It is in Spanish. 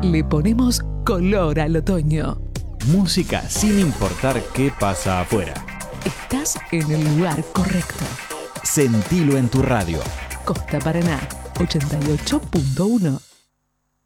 Le ponemos color al otoño. Música sin importar qué pasa afuera. Estás en el lugar correcto. Sentilo en tu radio. Costa Paraná 88.1.